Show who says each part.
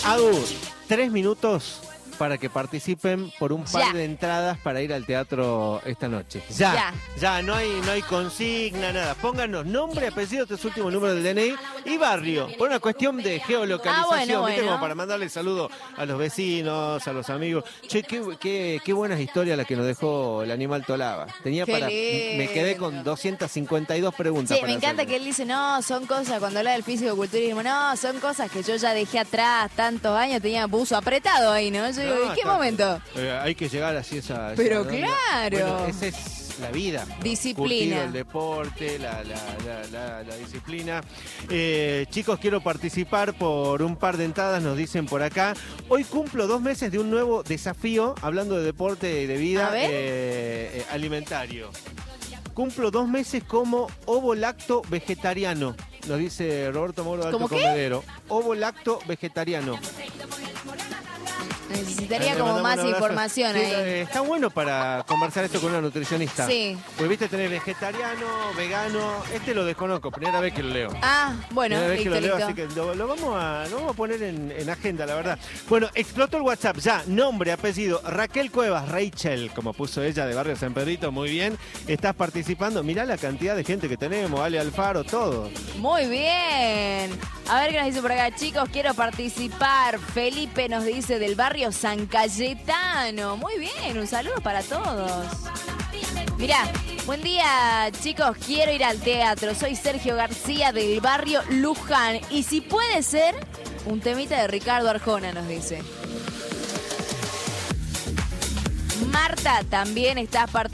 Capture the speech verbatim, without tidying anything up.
Speaker 1: Hago tres minutos para que participen por un par
Speaker 2: Ya.
Speaker 1: de entradas para ir al teatro esta noche. Ya, ya,
Speaker 2: Ya.
Speaker 1: no hay no hay consigna, nada. Pónganos nombre, apellido, este es último número del D N I y barrio, por una cuestión de geolocalización,
Speaker 2: Ah, bueno,
Speaker 1: ¿viste?
Speaker 2: bueno.
Speaker 1: Como para mandarle saludo a los vecinos, a los amigos. Che, qué, qué, qué buenas historias las que nos dejó el animal Tolaba. Tenía
Speaker 2: Qué
Speaker 1: para...
Speaker 2: lindo.
Speaker 1: Me quedé con doscientas cincuenta y dos preguntas.
Speaker 2: Sí,
Speaker 1: para
Speaker 2: me encanta
Speaker 1: hacerle.
Speaker 2: que él dice, no, son cosas, cuando habla del fisicoculturismo, no, son cosas que yo ya dejé atrás, tantos años, tenía buzo apretado ahí, ¿no? Yo digo,
Speaker 1: No,
Speaker 2: ¿en qué
Speaker 1: está-
Speaker 2: momento?
Speaker 1: Eh, hay que llegar así a esa... esa-
Speaker 2: Pero
Speaker 1: ¿no?
Speaker 2: claro.
Speaker 1: Bueno, esa es la vida. ¿no?
Speaker 2: Disciplina.
Speaker 1: Curtido el deporte, la, la, la, la, la disciplina. Eh, chicos, quiero participar por un par de entradas, nos dicen por acá. Hoy cumplo dos meses de un nuevo desafío, hablando de deporte y de vida
Speaker 2: A ver.
Speaker 1: eh, eh, alimentario. Cumplo dos meses como ovo-lacto vegetariano, nos dice Roberto Moro de Alto
Speaker 2: ¿Cómo qué?
Speaker 1: Comedero. Ovo-lacto vegetariano.
Speaker 2: Necesitaría
Speaker 1: Le
Speaker 2: como
Speaker 1: mandamos
Speaker 2: más
Speaker 1: un abrazo.
Speaker 2: información
Speaker 1: Sí,
Speaker 2: ahí.
Speaker 1: eh, está bueno para conversar esto con una nutricionista.
Speaker 2: Sí.
Speaker 1: Pues viste, tenés vegetariano, vegano. Este lo desconozco, primera vez que lo leo.
Speaker 2: Ah, bueno,
Speaker 1: primera vez que
Speaker 2: listo,
Speaker 1: lo leo,
Speaker 2: listo.
Speaker 1: así que lo, lo vamos a, lo vamos a poner en, en agenda, la verdad. Bueno, explotó el WhatsApp ya. Nombre, apellido, Raquel Cuevas, Rachel, como puso ella de Barrio San Pedrito, muy bien. Estás participando. Mirá la cantidad de gente que tenemos, Ale Alfaro, todo.
Speaker 2: Muy bien. A ver qué nos dice por acá, chicos, quiero participar. Felipe nos dice del barrio San Cayetano. Muy bien, un saludo para todos. Mirá, buen día, chicos, quiero ir al teatro. Soy Sergio García del barrio Luján. Y si puede ser, un temita de Ricardo Arjona, nos dice. Marta, también estás participando.